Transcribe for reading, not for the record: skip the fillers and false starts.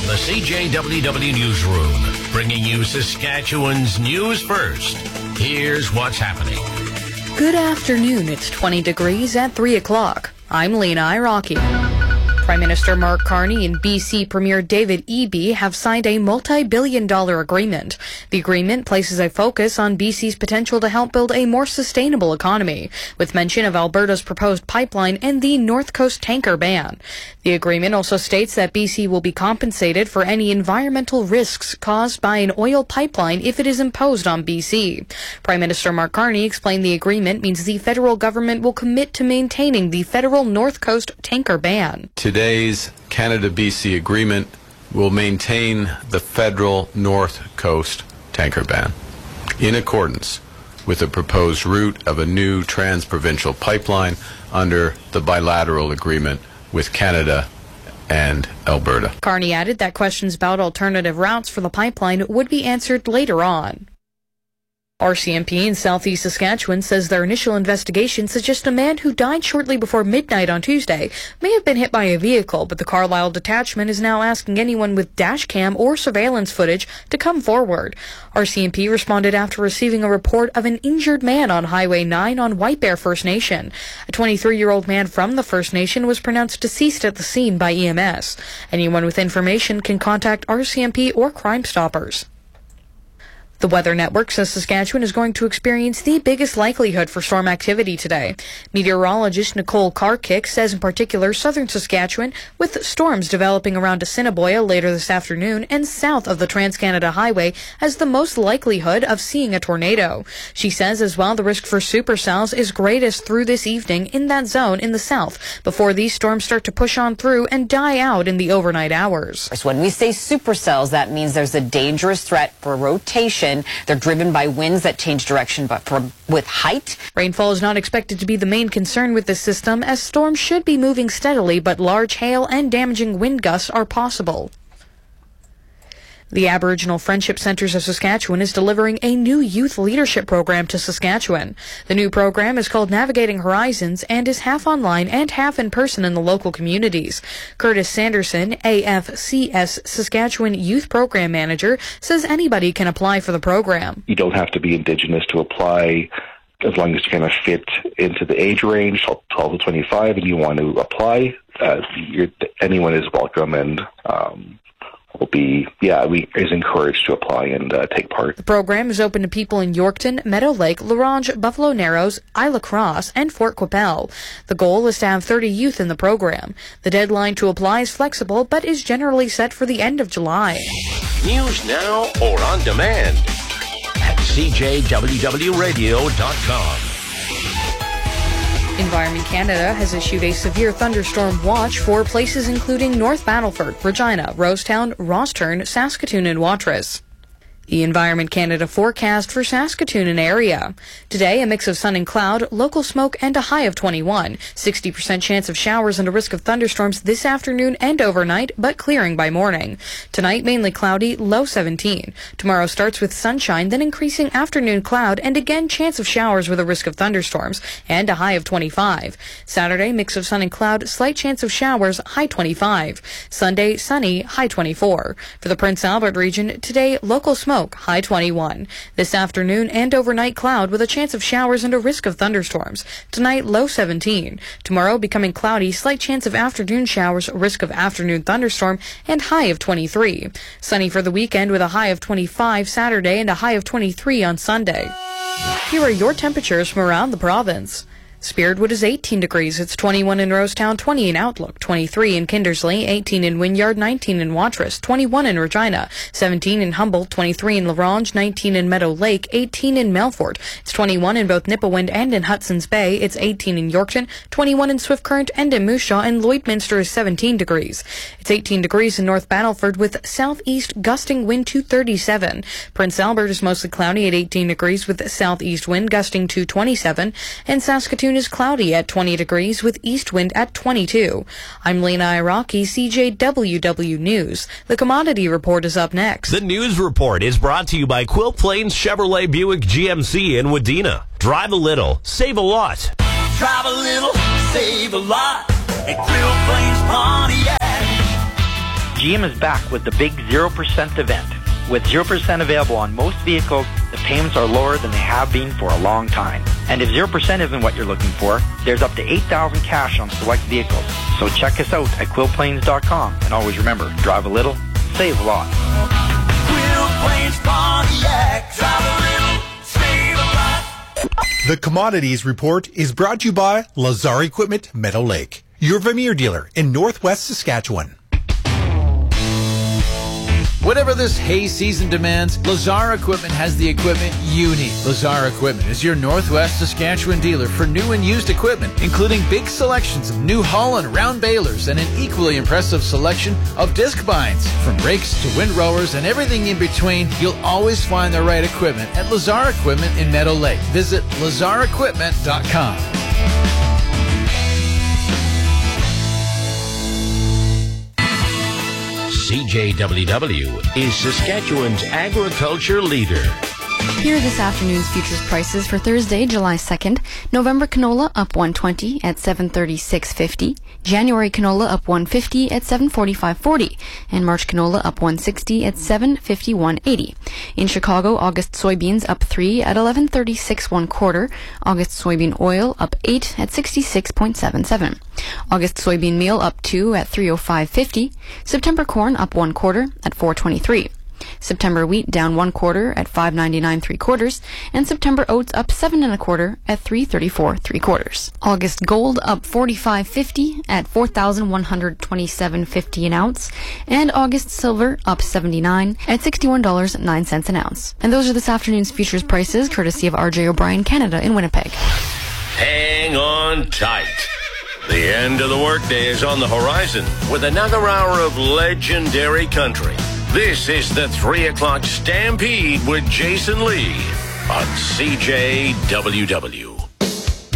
the CJWW Newsroom, bringing you Saskatchewan's news first. Here's what's happening. Good afternoon. It's 20 degrees at 3 o'clock. I'm Lena Iraqi. Prime Minister Mark Carney and BC Premier David Eby have signed a multi-billion-dollar agreement. The agreement places a focus on BC's potential to help build a more sustainable economy, with mention of Alberta's proposed pipeline and the North Coast tanker ban. The agreement also states that BC will be compensated for any environmental risks caused by an oil pipeline if it is imposed on BC. Prime Minister Mark Carney explained the agreement means the federal government will commit to maintaining the federal North Coast tanker ban. Today's Canada-BC agreement will maintain the federal North Coast tanker ban in accordance with the proposed route of a new trans-provincial pipeline under the bilateral agreement with Canada and Alberta. Carney added that questions about alternative routes for the pipeline would be answered later on. RCMP in southeast Saskatchewan says their initial investigation suggests a man who died shortly before midnight on Tuesday may have been hit by a vehicle, but the Carlisle detachment is now asking anyone with dash cam or surveillance footage to come forward. RCMP responded after receiving a report of an injured man on Highway 9 on White Bear First Nation. A 23-year-old man from the First Nation was pronounced deceased at the scene by EMS. Anyone with information can contact RCMP or Crime Stoppers. The Weather Network says Saskatchewan is going to experience the biggest likelihood for storm activity today. Meteorologist Nicole Karkick says in particular southern Saskatchewan, with storms developing around Assiniboia later this afternoon and south of the Trans-Canada Highway, has the most likelihood of seeing a tornado. She says as well the risk for supercells is greatest through this evening in that zone in the south, before these storms start to push on through and die out in the overnight hours. When we say supercells, that means there's a dangerous threat for rotation. They're driven by winds that change direction, but with height. Rainfall is not expected to be the main concern with this system, as storms should be moving steadily, but large hail and damaging wind gusts are possible. The Aboriginal Friendship Centres of Saskatchewan is delivering a new youth leadership program to Saskatchewan. The new program is called Navigating Horizons and is half online and half in person in the local communities. Curtis Sanderson, AFCS Saskatchewan Youth Program Manager, says anybody can apply for the program. You don't have to be Indigenous to apply, as long as you kind of fit into the age range, 12 to 25, and you want to apply. Anyone is welcome, and is encouraged to apply and take part. The program is open to people in Yorkton, Meadow Lake, La Ronge, Buffalo Narrows, Isla Crosse, and Fort Qu'Appelle. The goal is to have 30 youth in the program. The deadline to apply is flexible, but is generally set for the end of July. News now or on demand at CJWWRadio.com. Environment Canada has issued a severe thunderstorm watch for places including North Battleford, Regina, Rosetown, Rosthern, Saskatoon, and Watrous. The Environment Canada forecast for Saskatoon and area. Today, a mix of sun and cloud, local smoke, and a high of 21. 60% chance of showers and a risk of thunderstorms this afternoon and overnight, but clearing by morning. Tonight, mainly cloudy, low 17. Tomorrow starts with sunshine, then increasing afternoon cloud, and again chance of showers with a risk of thunderstorms, and a high of 25. Saturday, mix of sun and cloud, slight chance of showers, high 25. Sunday, sunny, high 24. For the Prince Albert region, today, local smoke, high 21. This afternoon and overnight cloud with a chance of showers and a risk of thunderstorms. Tonight, low 17. Tomorrow, becoming cloudy, slight chance of afternoon showers, risk of afternoon thunderstorm, and high of 23. Sunny for the weekend with a high of 25 Saturday and a high of 23 on Sunday. Here are your temperatures from around the province. Spiritwood is 18 degrees. It's 21 in Rosetown, 20 in Outlook, 23 in Kindersley, 18 in Wynyard, 19 in Watrous, 21 in Regina, 17 in Humboldt, 23 in La Ronge, 19 in Meadow Lake, 18 in Melfort. It's 21 in both Nipawin and in Hudson's Bay. It's 18 in Yorkton, 21 in Swift Current and in Moose Jaw, and Lloydminster is 17 degrees. It's 18 degrees in North Battleford with southeast gusting wind to 37. Prince Albert is mostly cloudy at 18 degrees with southeast wind gusting to 27, and Saskatoon is cloudy at 20 degrees with east wind at 22. I'm Lena Iraqi, CJWW News. The Commodity Report is up next. The News Report is brought to you by Quilt Plains Chevrolet Buick GMC in Wadena. Drive a little, save a lot. Drive a little, save a lot at Quilt Plains Pontiac. GM is back with the big 0% event. With 0% available on most vehicles, the payments are lower than they have been for a long time. And if 0% isn't what you're looking for, there's up to $8,000 cash on select vehicles. So check us out at QuillPlains.com. And always remember, drive a little, save a lot. Quill Plains Pontiac, drive a little, save a lot. The Commodities Report is brought to you by Lazar Equipment, Meadow Lake, your Vermeer dealer in Northwest Saskatchewan. Whatever this hay season demands, Lazar Equipment has the equipment you need. Lazar Equipment is your Northwest Saskatchewan dealer for new and used equipment, including big selections of new hull and round balers and an equally impressive selection of disc binds. From rakes to windrowers and everything in between, you'll always find the right equipment at Lazar Equipment in Meadow Lake. Visit lazarequipment.com. CJWW is Saskatchewan's agriculture leader. Here are this afternoon's futures prices for Thursday, July 2nd. November canola up 120 at 736.50. January canola up 150 at 745.40. And March canola up 160 at 751.80. In Chicago, August soybeans up 3 at 1136 1/4. August soybean oil up 8 at 66.77. August soybean meal up 2 at 305.50. September corn up 1/4 at 423. September wheat down 1/4 at 5.99 3/4, and September oats up 7 1/4 at 3.34 3/4. August gold up 45.50 at 4,127.50 an ounce, and August silver up 79 at $61.09 an ounce. And those are this afternoon's futures prices, courtesy of RJ O'Brien Canada in Winnipeg. Hang on tight. The end of the workday is on the horizon with another hour of legendary country. This is the 3 o'clock Stampede with Jason Lee on CJWW.